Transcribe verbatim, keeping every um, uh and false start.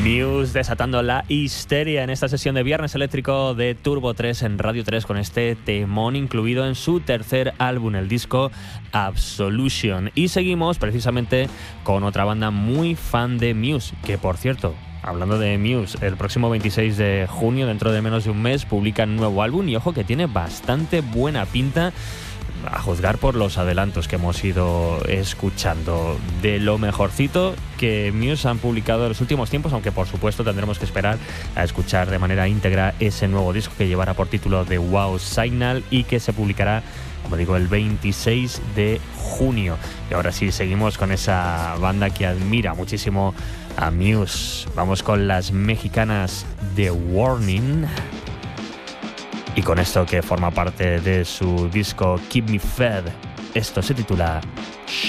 Muse desatando la histeria en esta sesión de Viernes Eléctrico de Turbo tres en Radio tres con este temón incluido en su tercer álbum, el disco Absolution. Y seguimos precisamente con otra banda muy fan de Muse, que por cierto, hablando de Muse, el próximo veintiséis de junio, dentro de menos de un mes, publican un nuevo álbum y ojo que tiene bastante buena pinta, a juzgar por los adelantos que hemos ido escuchando. De lo mejorcito que Muse han publicado en los últimos tiempos, aunque por supuesto tendremos que esperar a escuchar de manera íntegra ese nuevo disco que llevará por título The Wow Signal y que se publicará, como digo, el veintiséis de junio. Y ahora sí, seguimos con esa banda que admira muchísimo a Muse. Vamos con las mexicanas The Warning. Y con esto que forma parte de su disco Keep Me Fed, esto se titula